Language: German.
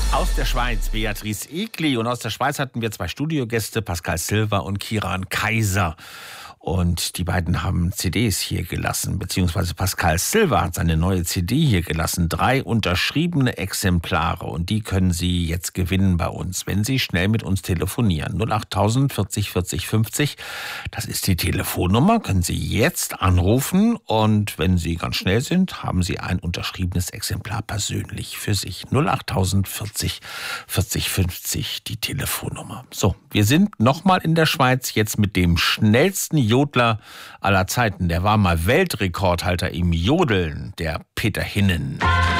Aus der Schweiz Beatrice Egli und aus der Schweiz hatten wir zwei Studiogäste, Pascal Silver und Kiran Kaiser. Und die beiden haben CDs hier gelassen, beziehungsweise Pascal Silver hat seine neue CD hier gelassen. 3 unterschriebene Exemplare und die können Sie jetzt gewinnen bei uns, wenn Sie schnell mit uns telefonieren. 08000 40 40 50, das ist die Telefonnummer, können Sie jetzt anrufen und wenn Sie ganz schnell sind, haben Sie ein unterschriebenes Exemplar persönlich für sich. 08000 40 40 50, die Telefonnummer. So, wir sind nochmal in der Schweiz, jetzt mit dem schnellsten Jodler aller Zeiten. Der war mal Weltrekordhalter im Jodeln, der Peter Hinnen.